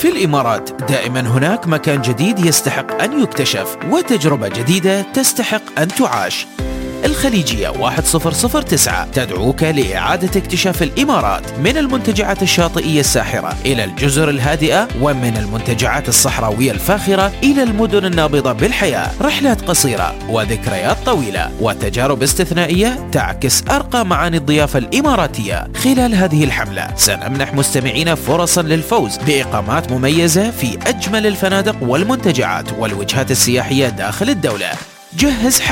في الإمارات دائما هناك مكان جديد يستحق أن يكتشف، وتجربة جديدة تستحق أن تعاش. الخليجية 1009 تدعوك لإعادة اكتشاف الإمارات، من المنتجعات الشاطئية الساحرة إلى الجزر الهادئة، ومن المنتجعات الصحراوية الفاخرة إلى المدن النابضة بالحياة. رحلات قصيرة وذكريات طويلة وتجارب استثنائية تعكس أرقى معاني الضيافة الإماراتية. خلال هذه الحملة سنمنح مستمعينا فرصا للفوز بإقامات مميزة في أجمل الفنادق والمنتجعات والوجهات السياحية داخل الدولة. جهز